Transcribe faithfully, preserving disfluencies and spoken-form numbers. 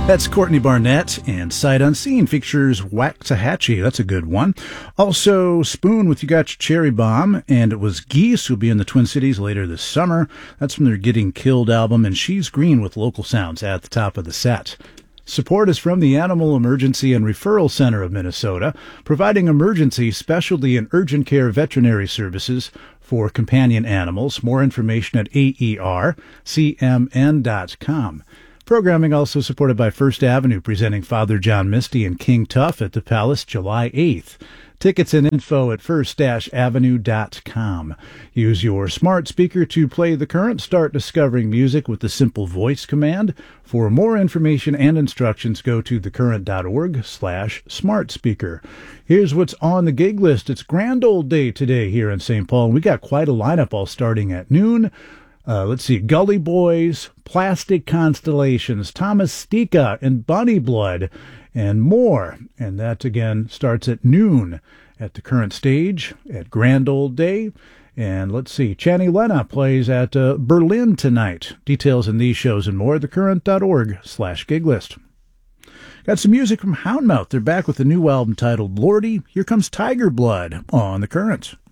That's Courtney Barnett, and Sight Unseen features Waxahachie. That's a good one. Also, Spoon with You Got Your Cherry Bomb, and it was Geese who'll be in the Twin Cities later this summer. That's from their Getting Killed album, and She's Green with Local Sounds at the top of the set. Support is from the Animal Emergency and Referral Center of Minnesota, providing emergency, specialty, and urgent care veterinary services for companion animals. More information at A E R C M N dot com. Programming also supported by First Avenue, presenting Father John Misty and King Tuf at the Palace July eighth. Tickets and info at first avenue dot com. Use your smart speaker to play the current. Start discovering music with the simple voice command. For more information and instructions, go to thecurrent.org slash smart speaker. Here's what's on the gig list. It's Grand Old Day today here in Saint Paul, and we got quite a lineup all starting at noon. Uh, let's see, Gully Boys, Plastic Constellations, Thomas Stika, and Bunny Blood, and more. And that, again, starts at noon at the Current Stage at Grand Old Day. And let's see, Channy Lena plays at uh, Berlin tonight. Details in these shows and more at thecurrent.org slash gig list. Got some music from Houndmouth. They're back with a new album titled Lordy, Here Comes Tiger Blood on The Current.